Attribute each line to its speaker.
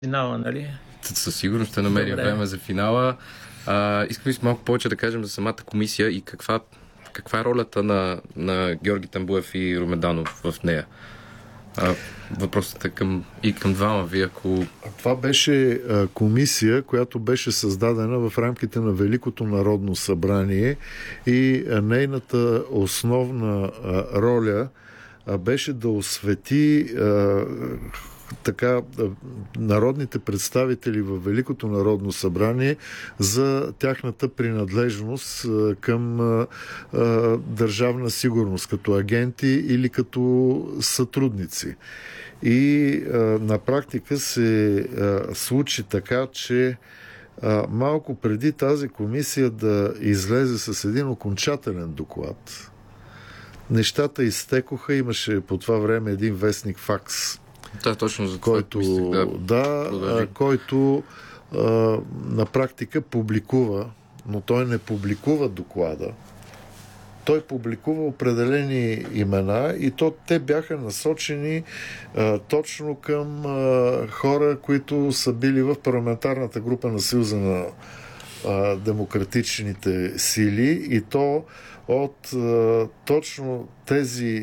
Speaker 1: финала, нали?
Speaker 2: Със сигурност ще намерим време за финала. Искам малко повече да кажем за самата комисия и каква е ролята на Георги Тамбуев и Румен Данов в нея. Въпросът е към двама ви, ако...
Speaker 3: Това беше комисия, която беше създадена в рамките на Великото народно събрание и нейната основна роля беше да освети народните представители в Великото народно събрание за тяхната принадлежност към държавна сигурност, като агенти или като сътрудници. И на практика се случи така, че малко преди тази комисия да излезе с един окончателен доклад, нещата изтекоха. Имаше по това време един вестник Факс,
Speaker 2: да, точно за това
Speaker 3: който на практика публикува, но той не публикува доклада. Той публикува определени имена и те бяха насочени точно към хора, които са били в парламентарната група на Съюза на демократичните сили, и то от точно тези